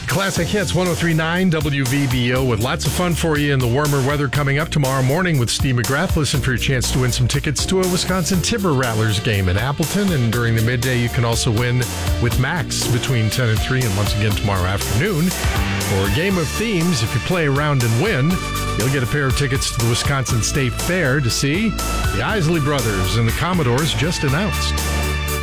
Classic Hits 103.9 WVBO with lots of fun for you in the warmer weather coming up tomorrow morning with Steve McGrath. Listen for your chance to win some tickets to a Wisconsin Timber Rattlers game in Appleton. And during the midday, you can also win with Max between 10 and 3. And once again tomorrow afternoon for a game of themes. If you play around and win, you'll get a pair of tickets to the Wisconsin State Fair to see the Isley Brothers and the Commodores just announced.